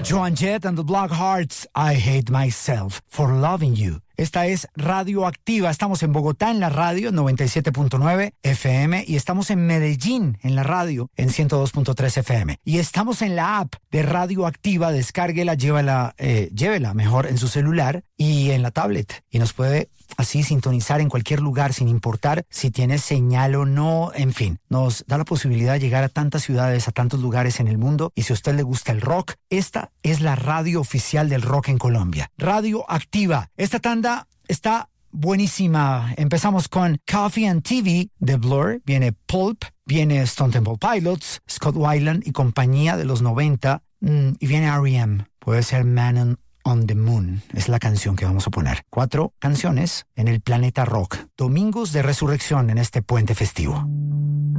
Joan Jett and the Black Hearts, I Hate Myself for Loving You. Esta es Radioactiva. Estamos en Bogotá en la radio 97.9 FM y estamos en Medellín en la radio en 102.3 FM. Y estamos en la app de Radioactiva. Descárguela, llévela mejor en su celular y en la tablet. Y nos puede así sintonizar en cualquier lugar sin importar si tiene señal o no. En fin, nos da la posibilidad de llegar a tantas ciudades, a tantos lugares en el mundo. Y si a usted le gusta el rock, esta es la radio oficial del rock en Colombia. Radioactiva. Esta tanda está buenísima. Empezamos con Coffee and TV de Blur, viene Pulp, viene Stone Temple Pilots, Scott Weiland y compañía de los 90, y viene R.E.M. Puede ser Man on the Moon, es la canción que vamos a poner. 4 canciones en el planeta rock. Domingos de resurrección en este puente festivo.